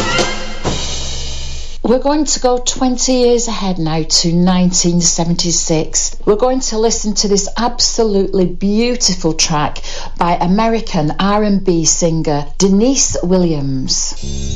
We're going to go 20 years ahead now to 1976. We're going to listen to this absolutely beautiful track by American R&B singer Denise Williams.